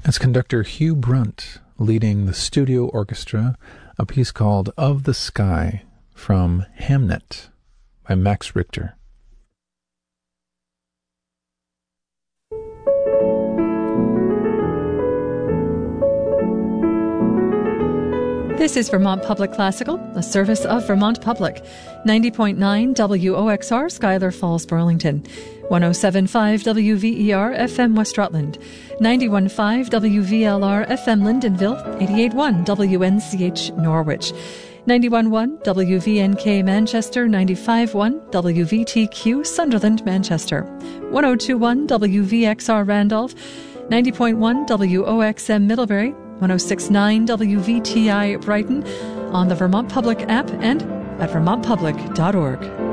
As conductor Hugh Brunt leading the studio orchestra, a piece called Of the Sky from Hamnet by Max Richter. This is Vermont Public Classical, a service of Vermont Public. 90.9 WOXR, Schuyler Falls, Burlington. 107.5 WVER FM West Rutland. 91.5 WVLR FM Lyndonville. 88.1 WNCH Norwich. 91.1 WVNK Manchester. 95.1 WVTQ Sunderland, Manchester. 102.1 WVXR Randolph. 90.1 WOXM Middlebury. 106.9 WVTI Brighton, on the Vermont Public app and at vermontpublic.org.